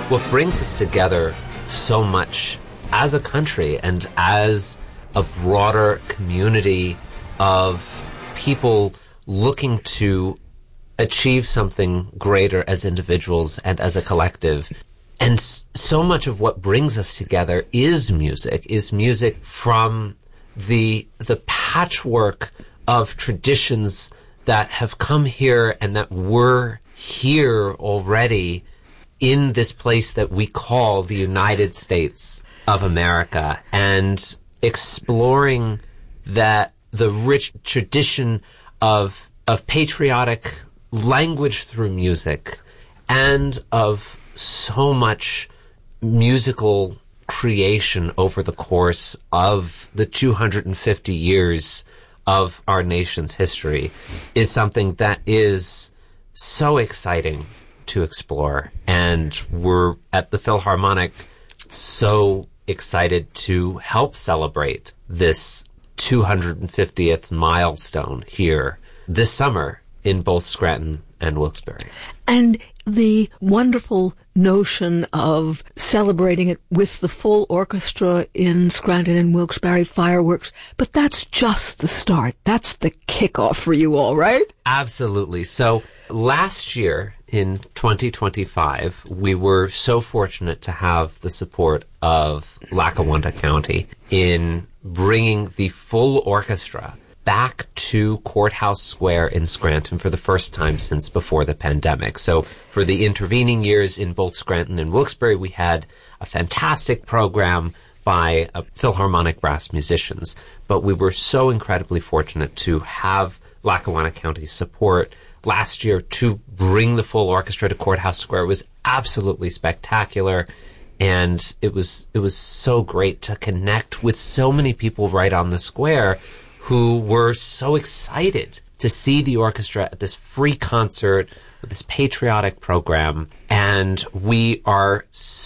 what brings us together so much as a country and as a broader community of people looking to achieve something greater as individuals and as a collective. And so much of what brings us together is music from the patchwork of traditions that have come here and that were here already in this place that we call the United States of America, and exploring that the rich tradition of patriotic language through music and of so much musical creation over the course of the 250 years of our nation's history is something that is so exciting to explore. And we're at the Philharmonic so excited to help celebrate this 250th milestone here this summer in both Scranton and Wilkes-Barre. And the wonderful notion of celebrating it with the full orchestra in Scranton and Wilkes-Barre, fireworks, but that's just the start. That's the kickoff for you all, right? Absolutely. So last year, in 2025, we were so fortunate to have the support of Lackawanna County in bringing the full orchestra back to Courthouse Square in Scranton for the first time since before the pandemic. So for the intervening years in both Scranton and Wilkes-Barre, we had a fantastic program by Philharmonic brass musicians. But we were so incredibly fortunate to have Lackawanna County's support last year to bring the full orchestra to Courthouse Square. It was absolutely spectacular. And it was so great to connect with so many people right on the square who were so excited to see the orchestra at this free concert, this patriotic program. And we are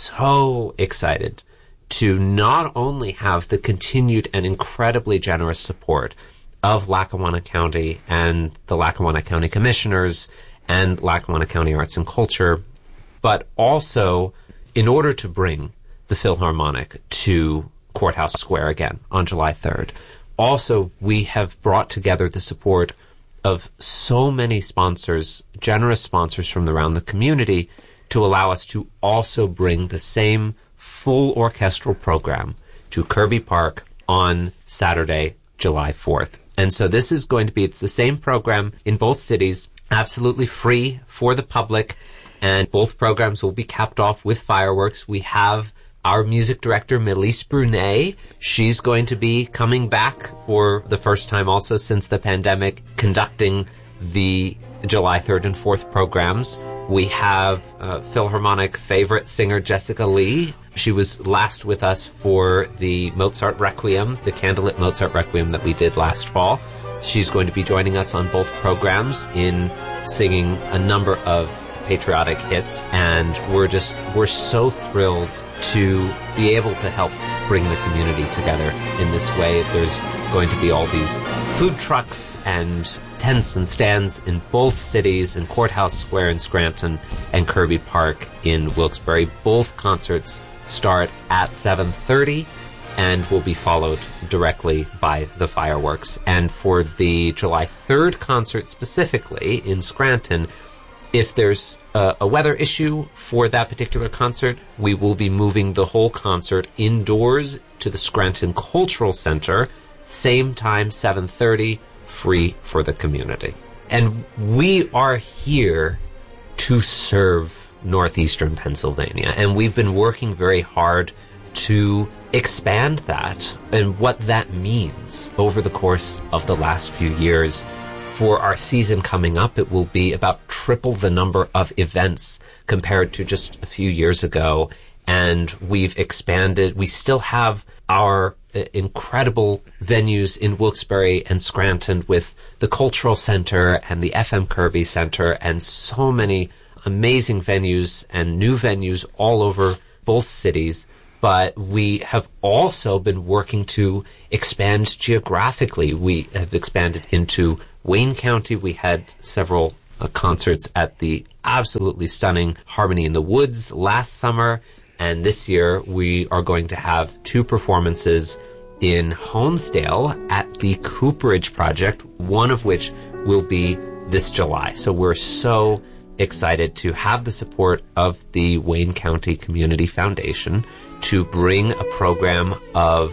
so excited to not only have the continued and incredibly generous support of Lackawanna County and the Lackawanna County Commissioners and Lackawanna County Arts and Culture, but also in order to bring the Philharmonic to Courthouse Square again on July 3rd. Also, we have brought together the support of so many sponsors, generous sponsors from around the community, to allow us to also bring the same full orchestral program to Kirby Park on Saturday, July 4th. And so this is going to be, it's the same program in both cities, absolutely free for the public, and both programs will be capped off with fireworks. We have our music director, Melise Brunet. She's going to be coming back for the first time also since the pandemic, conducting the July 3rd and 4th programs. We have Philharmonic favorite singer Jessica Lee. She was last with us for the Mozart Requiem, the Candlelit Mozart Requiem that we did last fall. She's going to be joining us on both programs in singing a number of patriotic hits, and we're so thrilled to be able to help bring the community together in this way. There's going to be all these food trucks and tents and stands in both cities, in Courthouse Square in Scranton and Kirby Park in Wilkes-Barre. Both concerts start at 7:30 and will be followed directly by the fireworks. And for the July 3rd concert specifically in Scranton, if there's a weather issue for that particular concert, we will be moving the whole concert indoors to the Scranton Cultural Center, same time, 7:30, free for the community. And we are here to serve Northeastern Pennsylvania, and we've been working very hard to expand that and what that means over the course of the last few years. For our season coming up, it will be about triple the number of events compared to just a few years ago. And we've expanded. We still have our incredible venues in Wilkes-Barre and Scranton with the Cultural Center and the FM Kirby Center and so many amazing venues and new venues all over both cities. But we have also been working to expand geographically. We have expanded into Wayne County. We had several concerts at the absolutely stunning Harmony in the Woods last summer. And this year we are going to have 2 performances in Honesdale at the Cooperage Project, one of which will be this July. So we're so excited to have the support of the Wayne County Community Foundation to bring a program of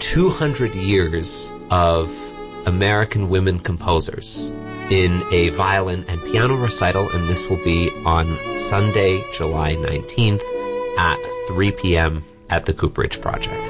200 years of American women composers in a violin and piano recital, and this will be on Sunday, July 19th at 3 p.m. at the Cooperage Project.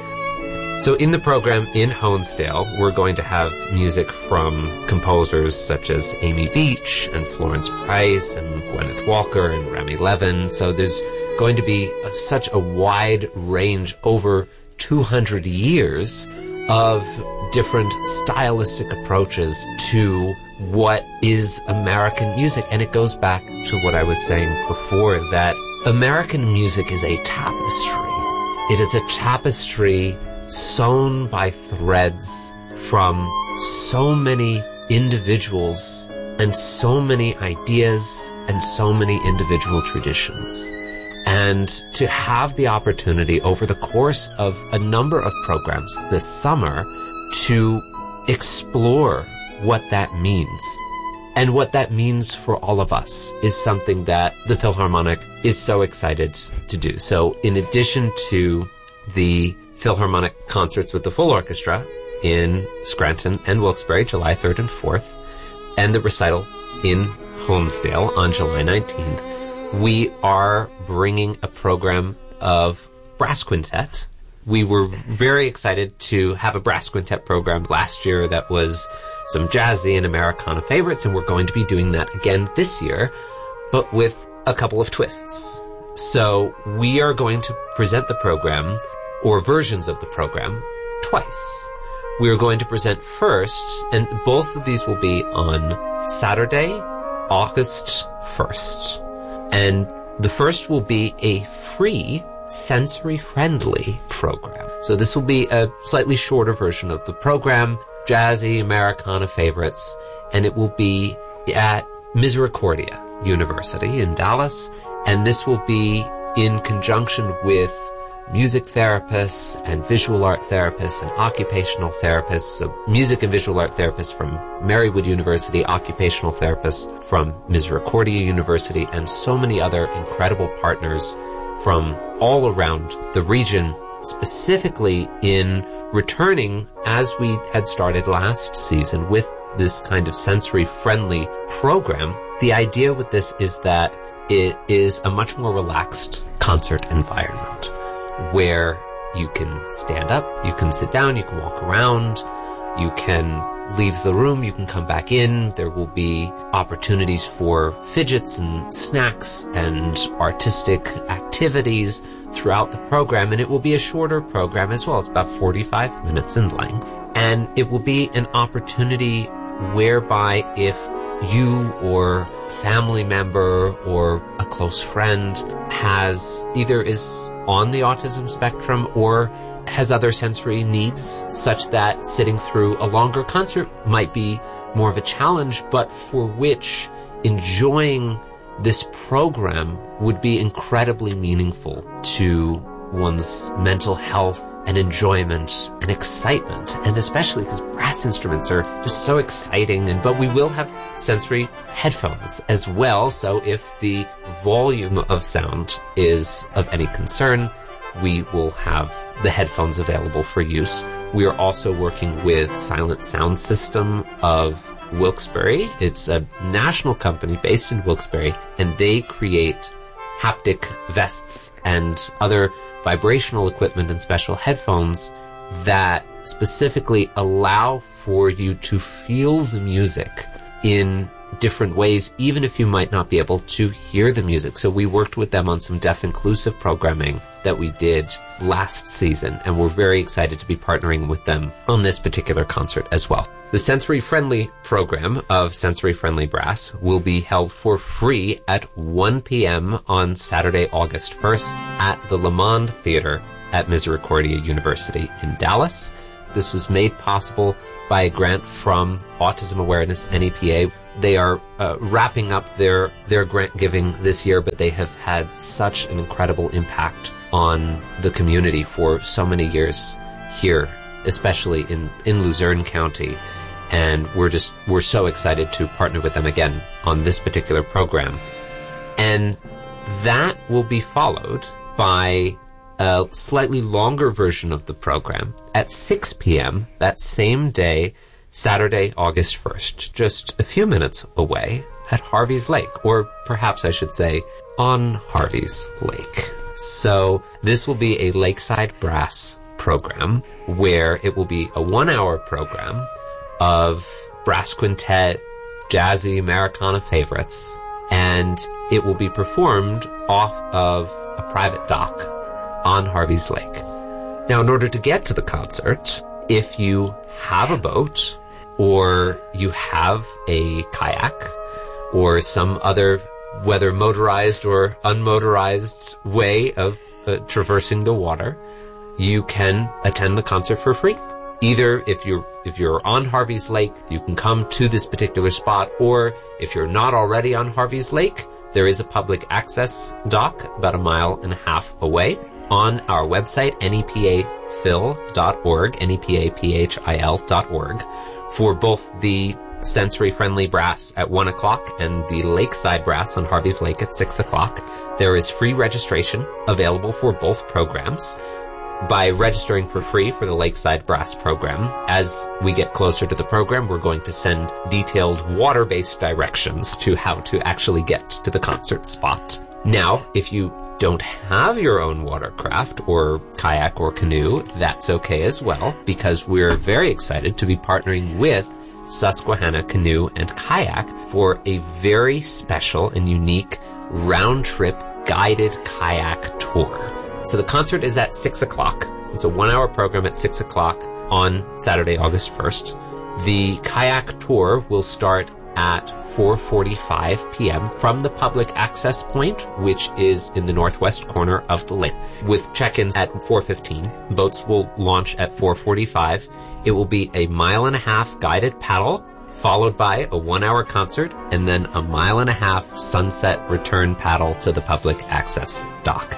So in the program in Honesdale, we're going to have music from composers such as Amy Beach and Florence Price and Gwyneth Walker and Remy Levin. So there's going to be such a wide range over 200 years of different stylistic approaches to what is American music. And it goes back to what I was saying before, that American music is a tapestry. It is a tapestry sewn by threads from so many individuals and so many ideas and so many individual traditions. And to have the opportunity over the course of a number of programs this summer to explore what that means and what that means for all of us is something that the Philharmonic is so excited to do. So in addition to the Philharmonic concerts with the full orchestra in Scranton and Wilkes-Barre, July 3rd and 4th, and the recital in Honesdale on July 19th, we are bringing a program of brass quintet. We were very excited to have a brass quintet program last year that was some jazzy and Americana favorites, and we're going to be doing that again this year, but with a couple of twists. So we are going to present the program, or versions of the program, twice. We are going to present first, and both of these will be on Saturday, August 1st. And the first will be a free, sensory-friendly program. So this will be a slightly shorter version of the program, jazzy Americana favorites, and it will be at Misericordia University in Dallas, and this will be in conjunction with music therapists and visual art therapists and occupational therapists, so music and visual art therapists from Marywood University, occupational therapists from Misericordia University, and so many other incredible partners from all around the region, specifically in returning, as we had started last season, with this kind of sensory-friendly program. The idea with this is that it is a much more relaxed concert environment, where you can stand up, you can sit down, you can walk around, you can leave the room, you can come back in. There will be opportunities for fidgets and snacks and artistic activities throughout the program, and it will be a shorter program as well. It's about 45 minutes in length, and it will be an opportunity whereby if you or family member or a close friend is on the autism spectrum or has other sensory needs, such that sitting through a longer concert might be more of a challenge, but for which enjoying this program would be incredibly meaningful to one's mental health and enjoyment and excitement, and especially because brass instruments are just so exciting. But we will have sensory headphones as well, so if the volume of sound is of any concern, we will have the headphones available for use. We are also working with Silent Sound System of Wilkes-Barre. It's a national company based in Wilkes-Barre, and they create haptic vests and other vibrational equipment and special headphones that specifically allow for you to feel the music in different ways, even if you might not be able to hear the music. So we worked with them on some deaf inclusive programming that we did last season, and we're very excited to be partnering with them on this particular concert as well. The sensory-friendly program of sensory-friendly brass will be held for free at 1 p.m. on Saturday, August 1st at the Lamond Theater at Misericordia University in Dallas. This was made possible by a grant from Autism Awareness NEPA. They are wrapping up their grant giving this year, but they have had such an incredible impact on the community for so many years here, especially in Luzerne County. And we're so excited to partner with them again on this particular program. And that will be followed by a slightly longer version of the program at 6 p.m. that same day, Saturday, August 1st, just a few minutes away at Harvey's Lake, or perhaps I should say on Harvey's Lake. So this will be a Lakeside Brass program where it will be a 1-hour program of brass quintet, jazzy Americana favorites, and it will be performed off of a private dock on Harvey's Lake. Now, in order to get to the concert, if you have a boat or you have a kayak or some other, whether motorized or unmotorized way of traversing the water, you can attend the concert for free. Either if you're on Harvey's Lake, you can come to this particular spot, or if you're not already on Harvey's Lake, there is a public access dock about 1.5 miles away on our website, nepaphil.org, nepaphil.org, for both the sensory-friendly brass at 1 o'clock and the lakeside brass on Harvey's Lake at 6 o'clock. There is free registration available for both programs. By registering for free for the Lakeside Brass program, as we get closer to the program, we're going to send detailed water-based directions to how to actually get to the concert spot. Now, if you don't have your own watercraft or kayak or canoe, that's okay as well, because we're very excited to be partnering with Susquehanna Canoe and Kayak for a very special and unique round-trip guided kayak tour. So the concert is at 6 o'clock. It's a 1-hour program at 6 o'clock on Saturday, August 1st. The kayak tour will start at 4:45 p.m. from the public access point, which is in the northwest corner of the lake, with check-ins at 4:15. Boats will launch at 4:45. It will be a 1.5 mile guided paddle, followed by a 1-hour concert, and then a 1.5 mile sunset return paddle to the public access dock.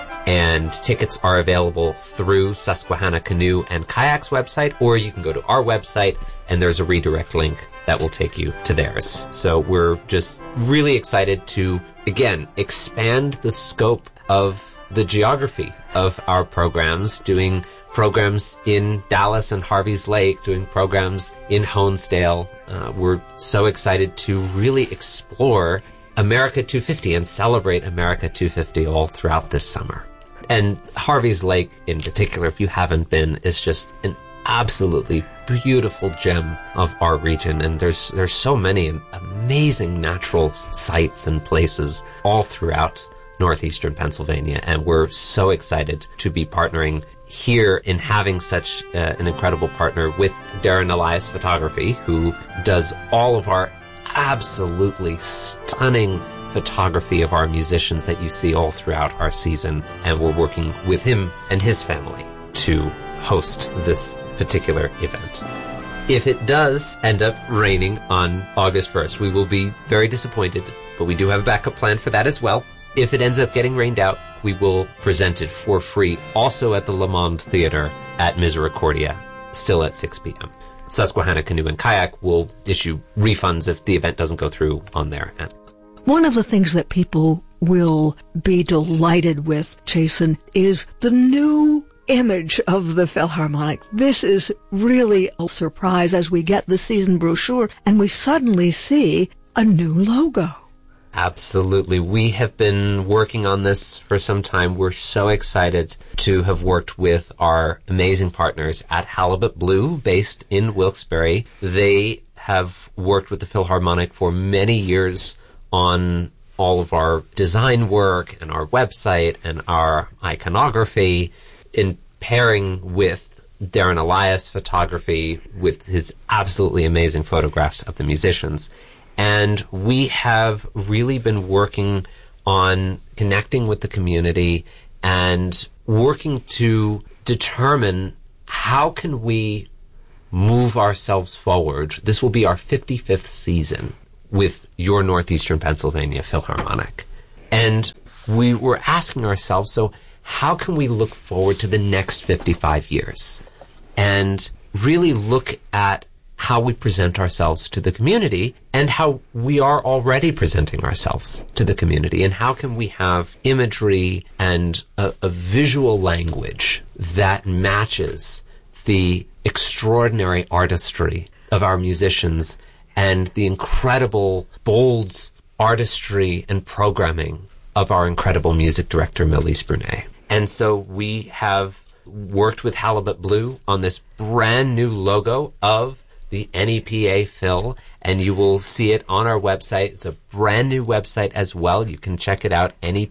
And tickets are available through Susquehanna Canoe and Kayak's website, or you can go to our website and there's a redirect link that will take you to theirs. So we're just really excited to, again, expand the scope of the geography of our programs, doing programs in Dallas and Harvey's Lake, doing programs in Honesdale. We're so excited to really explore America 250 and celebrate America 250 all throughout this summer. And Harvey's Lake in particular, if you haven't been, is just an absolutely beautiful gem of our region. And there's so many amazing natural sites and places all throughout northeastern Pennsylvania. And we're so excited to be partnering here in having such an incredible partner with Darren Elias Photography, who does all of our absolutely stunning photography of our musicians that you see all throughout our season. And we're working with him and his family to host this particular event. If it does end up raining on August 1st, we will be very disappointed, but we do have a backup plan for that as well. If it ends up getting rained out, we will present it for free also at the Le Monde Theater at Misericordia, still at 6 p.m. Susquehanna Canoe and Kayak will issue refunds if the event doesn't go through on their end. One of the things that people will be delighted with, Jason, is the new image of the Philharmonic. This is really a surprise as we get the season brochure and we suddenly see a new logo. Absolutely. We have been working on this for some time. We're so excited to have worked with our amazing partners at Halibut Blue, based in Wilkes-Barre. They have worked with the Philharmonic for many years on all of our design work and our website and our iconography, in pairing with Darren Elias Photography with his absolutely amazing photographs of the musicians. And we have really been working on connecting with the community and working to determine how can we move ourselves forward. This will be our 55th season with your Northeastern Pennsylvania Philharmonic. And we were asking ourselves, so how can we look forward to the next 55 years and really look at how we present ourselves to the community and how we are already presenting ourselves to the community, and how can we have imagery and a visual language that matches the extraordinary artistry of our musicians and the incredible, bold artistry and programming of our incredible music director, Melis Brunet. And so we have worked with Halibut Blue on this brand new logo of the NEPA Phil, and you will see it on our website. It's a brand new website as well. You can check it out,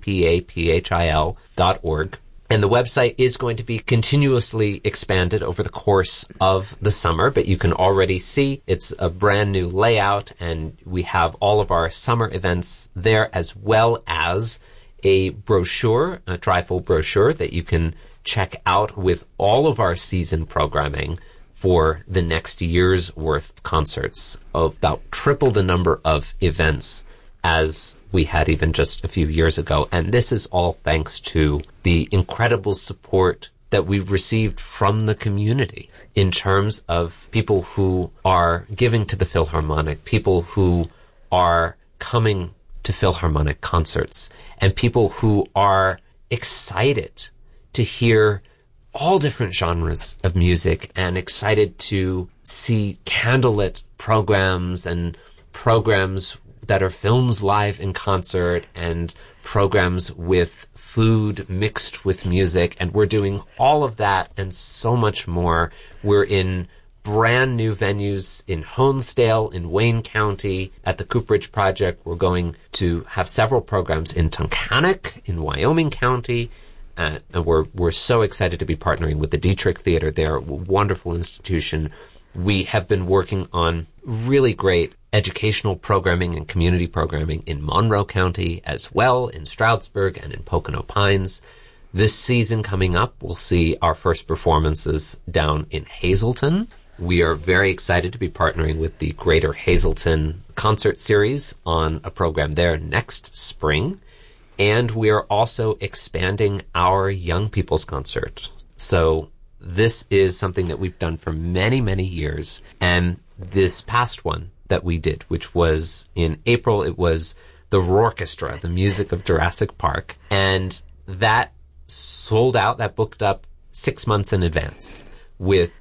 nepaphil.org. And the website is going to be continuously expanded over the course of the summer, but you can already see it's a brand new layout, and we have all of our summer events there, as well as a brochure, a trifold brochure that you can check out with all of our season programming for the next year's worth of concerts, of about triple the number of events as we had even just a few years ago. And this is all thanks to the incredible support that we've received from the community in terms of people who are giving to the Philharmonic, people who are coming to Philharmonic concerts, and people who are excited to hear all different genres of music and excited to see candlelit programs and programs that are films live in concert and programs with food mixed with music. And we're doing all of that and so much more. We're in brand new venues in Honesdale, in Wayne County, at the Cooperage Project. We're going to have several programs in Tunkhannock, in Wyoming County. And we're so excited to be partnering with the Dietrich Theater. They're a wonderful institution. We have been working on really great educational programming and community programming in Monroe County as well, in Stroudsburg and in Pocono Pines. This season coming up, we'll see our first performances down in Hazleton. We are very excited to be partnering with the Greater Hazleton Concert Series on a program there next spring. And we are also expanding our Young People's Concert. So this is something that we've done for many, many years. And this past one that we did, which was in April, it was the Roorchestra, the music of Jurassic Park. And that sold out, that booked up 6 months in advance with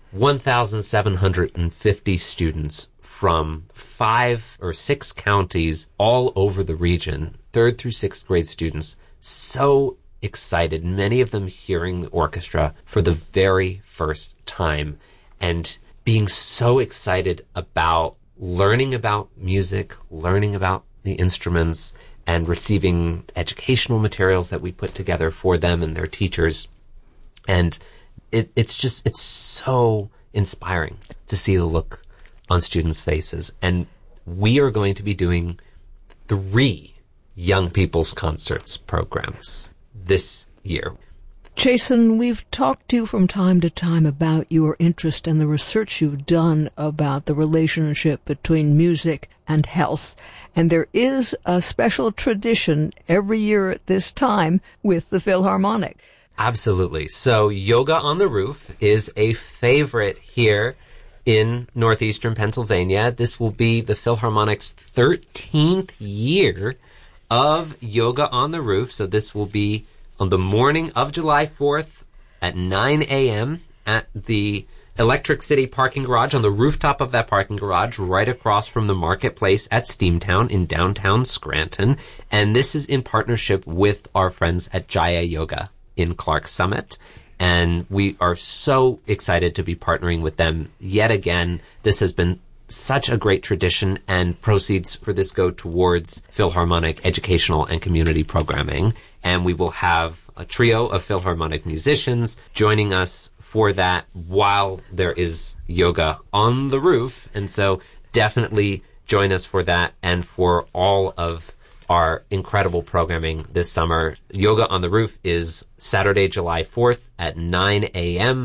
1,750 students from 5 or 6 counties all over the region, 3rd through 6th grade students, so excited, many of them hearing the orchestra for the very first time and being so excited about learning about music, learning about the instruments, and receiving educational materials that we put together for them and their teachers. And it's so inspiring to see the look on students' faces. And we are going to be doing 3 Young People's Concerts programs this year. Jason, we've talked to you from time to time about your interest and the research you've done about the relationship between music and health. And there is a special tradition every year at this time with the Philharmonic. Absolutely. So Yoga on the Roof is a favorite here in Northeastern Pennsylvania. This will be the Philharmonic's 13th year of Yoga on the Roof. So this will be on the morning of July 4th at 9 a.m. at the Electric City parking garage, on the rooftop of that parking garage, right across from the marketplace at Steamtown in downtown Scranton. And this is in partnership with our friends at Jaya Yoga in Clark Summit. And we are so excited to be partnering with them yet again. This has been such a great tradition, and proceeds for this go towards Philharmonic educational and community programming. And we will have a trio of Philharmonic musicians joining us for that while there is yoga on the roof. And so definitely join us for that and for all of our incredible programming this summer. Yoga on the Roof is Saturday, July 4th at 9 a.m.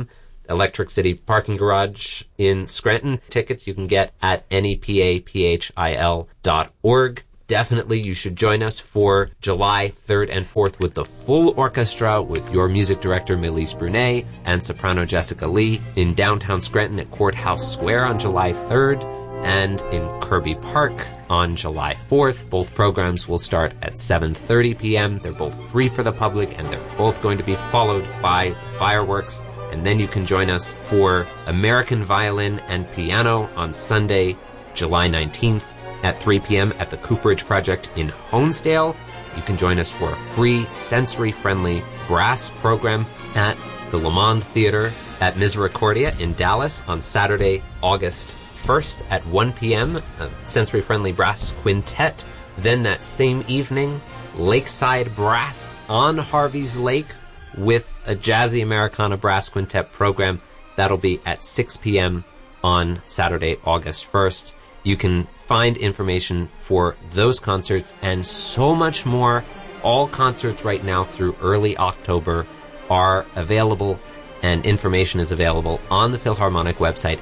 Electric City Parking Garage in Scranton. Tickets you can get at nepaphil.org. Definitely you should join us for July 3rd and 4th with the full orchestra with your music director Melise Brunet and soprano Jessica Lee in downtown Scranton at Courthouse Square on July 3rd and in Kirby Park on July 4th. Both programs will start at 7:30 p.m. They're both free for the public and they're both going to be followed by fireworks. And then you can join us for American Violin and Piano on Sunday, July 19th. At 3 p.m. at the Cooperage Project in Honesdale. You can join us for a free, sensory-friendly brass program at the Lamond Theater at Misericordia in Dallas on Saturday, August 1st at 1 p.m., a sensory-friendly brass quintet. Then that same evening, Lakeside Brass on Harvey's Lake with a Jazzy Americana Brass Quintet program. That'll be at 6 p.m. on Saturday, August 1st. You can find information for those concerts and so much more. All concerts right now through early October are available, and information is available on the Philharmonic website,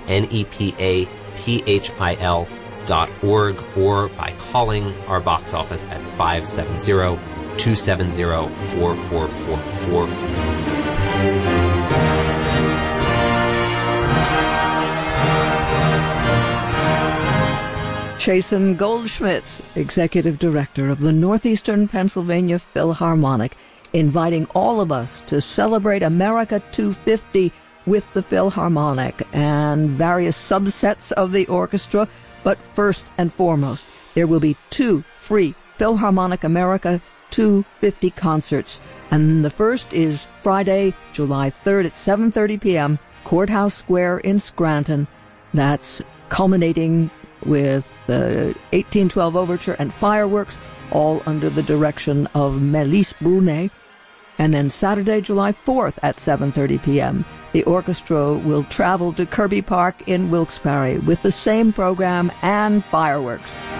nepaphil.org, or by calling our box office at 570-270-4444. Chasen Goldschmitz, Executive Director of the Northeastern Pennsylvania Philharmonic, inviting all of us to celebrate America 250 with the Philharmonic and various subsets of the orchestra. But first and foremost, there will be 2 free Philharmonic America 250 concerts. And the first is Friday, July 3rd at 7:30 p.m., Courthouse Square in Scranton. That's culminating with the 1812 Overture and fireworks, all under the direction of Melise Brunet. And then Saturday, July 4th at 7:30 p.m., the orchestra will travel to Kirby Park in Wilkes-Barre with the same program and fireworks.